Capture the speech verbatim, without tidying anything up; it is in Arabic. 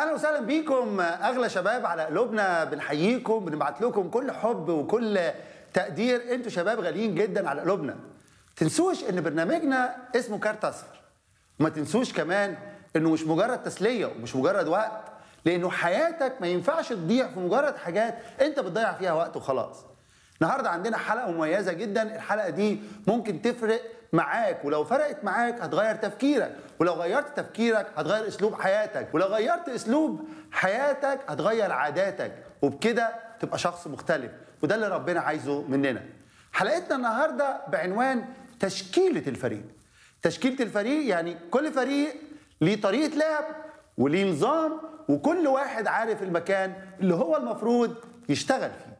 اهلا وسهلا بيكم اغلى شباب على قلوبنا، بنحييكم، بنبعت لكم كل حب وكل تقدير. انتوا شباب غاليين جدا على قلوبنا. تنسوش ان برنامجنا اسمه كارت اصفر، وما تنسوش كمان انه مش مجرد تسليه ومش مجرد وقت، لانه حياتك ما ينفعش تضيع في مجرد حاجات انت بتضيع فيها وقت وخلاص. النهارده عندنا حلقه مميزه جدا. الحلقه دي ممكن تفرق معاك، ولو فرقت معاك هتغير تفكيرك، ولو غيرت تفكيرك هتغير اسلوب حياتك، ولو غيرت اسلوب حياتك هتغير عاداتك، وبكده تبقى شخص مختلف. وده اللي ربنا عايزه مننا. حلقتنا النهارده بعنوان تشكيلة الفريق. تشكيلة الفريق يعني كل فريق ليه طريقة لعب وليه نظام، وكل واحد عارف المكان اللي هو المفروض يشتغل فيه.